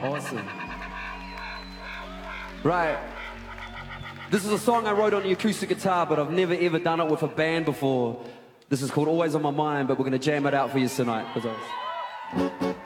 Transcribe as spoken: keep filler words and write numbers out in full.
Awesome. Right. This is a song I wrote on the acoustic guitar, but I've never ever done it with a band before. This is called Always on My Mind, but we're going to jam it out for you tonight.